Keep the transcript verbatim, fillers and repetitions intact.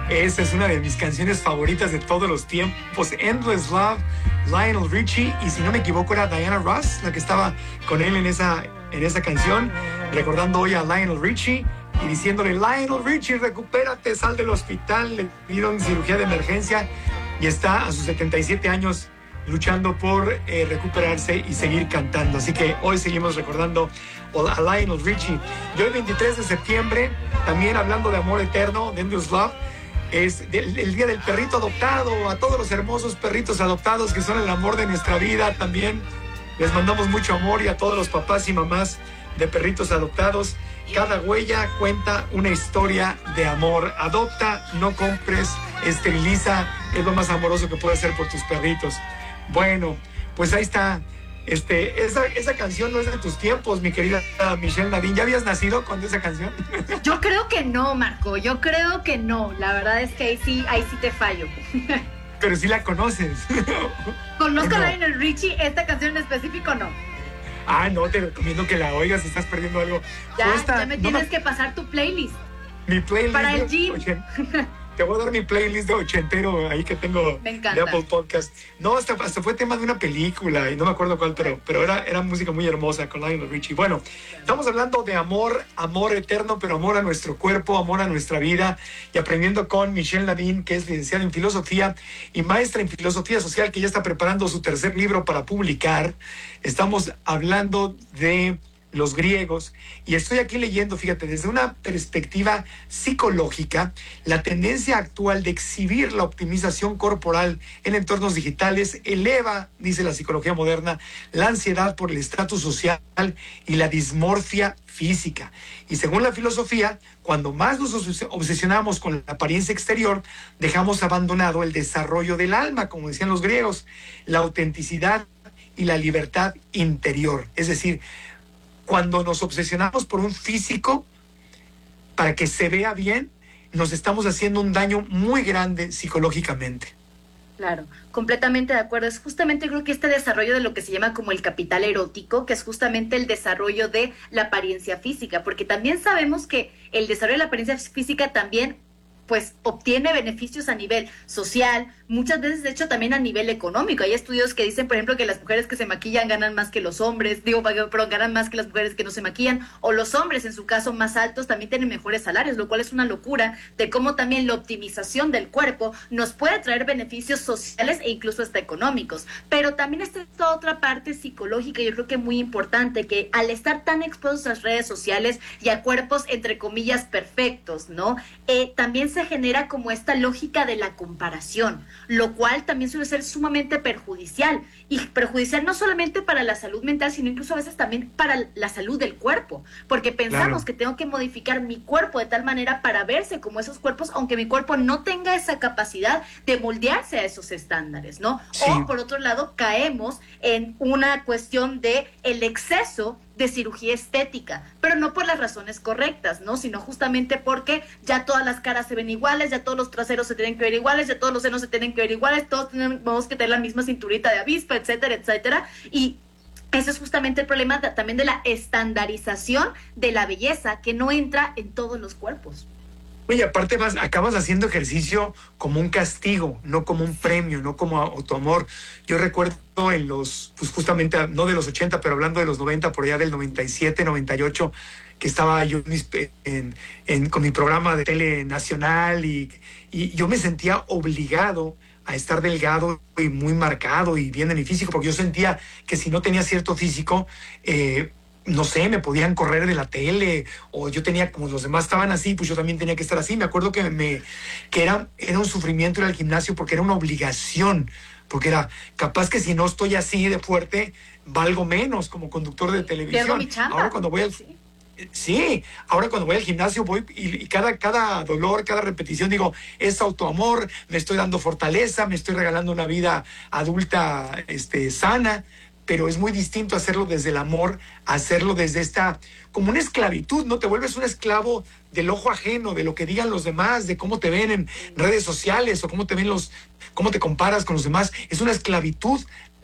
Esa es una de mis canciones favoritas de todos los tiempos. Endless Love, Lionel Richie, y si no me equivoco era Diana Ross la que estaba con él en esa, en esa canción, recordando hoy a Lionel Richie y diciéndole: Lionel Richie, recupérate, sal del hospital, le dieron cirugía de emergencia y está a sus setenta y siete años luchando por eh, recuperarse y seguir cantando. Así que hoy seguimos recordando a Lionel Richie. Y hoy, veintitrés de septiembre, también hablando de amor eterno, de Endless Love, es el, el día del perrito adoptado. A todos los hermosos perritos adoptados que son el amor de nuestra vida, también les mandamos mucho amor, y a todos los papás y mamás de perritos adoptados. Cada huella cuenta una historia de amor. Adopta, no compres, esteriliza, es lo más amoroso que puedes hacer por tus perritos. Bueno, pues ahí está. Este, esa, esa canción no es de tus tiempos, mi querida Michelle Nadine. ¿Ya habías nacido con esa canción? Yo creo que no, Marco. Yo creo que no. La verdad es que ahí sí, ahí sí te fallo. Pero sí la conoces. Conozco no. a Lionel Richie, esta canción en específico no. Ah, no, te recomiendo que la oigas, estás perdiendo algo. Ya, Esta, ya me no tienes me... que pasar tu playlist. Mi playlist. Para el gym. Te voy a dar mi playlist de ochentero ahí que tengo Me encanta. de Apple Podcast. No, hasta, hasta fue tema de una película y no me acuerdo cuál, pero, pero era, era música muy hermosa con Lionel Richie. Bueno, estamos hablando de amor, amor eterno, pero amor a nuestro cuerpo, amor a nuestra vida, y aprendiendo con Michelle Nadine, que es licenciada en filosofía y maestra en filosofía social, que ya está preparando su tercer libro para publicar. Estamos hablando de los griegos, y estoy aquí leyendo, fíjate, desde una perspectiva psicológica, la tendencia actual de exhibir la optimización corporal en entornos digitales eleva, dice la psicología moderna, la ansiedad por el estatus social y la dismorfia física. Y según la filosofía, cuando más nos obsesionamos con la apariencia exterior, dejamos abandonado el desarrollo del alma, como decían los griegos, la autenticidad y la libertad interior. Es decir, cuando nos obsesionamos por un físico para que se vea bien, nos estamos haciendo un daño muy grande psicológicamente. Claro, completamente de acuerdo. Es justamente, creo que este desarrollo de lo que se llama como el capital erótico, que es justamente el desarrollo de la apariencia física, porque también sabemos que el desarrollo de la apariencia física también pues obtiene beneficios a nivel social, muchas veces de hecho también a nivel económico. Hay estudios que dicen, por ejemplo, que las mujeres que se maquillan ganan más que los hombres, digo, perdón, ganan más que las mujeres que no se maquillan, o los hombres en su caso más altos también tienen mejores salarios, lo cual es una locura de cómo también la optimización del cuerpo nos puede traer beneficios sociales e incluso hasta económicos. Pero también está esta otra parte psicológica, yo creo que muy importante, que al estar tan expuestos a las redes sociales y a cuerpos entre comillas perfectos, ¿no? Eh, también se genera como esta lógica de la comparación, lo cual también suele ser sumamente perjudicial, y perjudicial no solamente para la salud mental, sino incluso a veces también para la salud del cuerpo, porque pensamos claro. que tengo que modificar mi cuerpo de tal manera para verse como esos cuerpos, aunque mi cuerpo no tenga esa capacidad de moldearse a esos estándares, ¿no? Sí. O por otro lado, caemos en una cuestión de el exceso de cirugía estética, pero no por las razones correctas, ¿no? Sino justamente porque ya todas las caras se ven iguales, ya todos los traseros se tienen que ver iguales, ya todos los senos se tienen que ver iguales, todos tenemos que tener la misma cinturita de avispa, etcétera, etcétera, y ese es justamente el problema de, también de la estandarización de la belleza, que no entra en todos los cuerpos. Oye, aparte vas, acabas haciendo ejercicio como un castigo, no como un premio, no como autoamor. Yo recuerdo en los, pues justamente, no de los ochenta, pero hablando de los noventa, por allá del noventa y siete, noventa y ocho, que estaba yo en, en, en, con mi programa de tele nacional, y, y yo me sentía obligado a estar delgado y muy marcado y bien de mi físico, porque yo sentía que si no tenía cierto físico, eh, no sé, me podían correr de la tele, o yo tenía, como los demás estaban así, pues yo también tenía que estar así. Me acuerdo que, me, que era, era un sufrimiento ir al gimnasio, porque era una obligación, porque era capaz que si no estoy así de fuerte, valgo menos como conductor de televisión. Pierdo mi chamba. Ahora cuando voy al... Sí. Sí, ahora cuando voy al gimnasio voy y, y cada, cada dolor, cada repetición digo, es autoamor, me estoy dando fortaleza, me estoy regalando una vida adulta este, sana. Pero es muy distinto hacerlo desde el amor, hacerlo desde esta, como una esclavitud, ¿no? Te vuelves un esclavo del ojo ajeno, de lo que digan los demás, de cómo te ven en redes sociales, o cómo te ven los, cómo te comparas con los demás. Es una esclavitud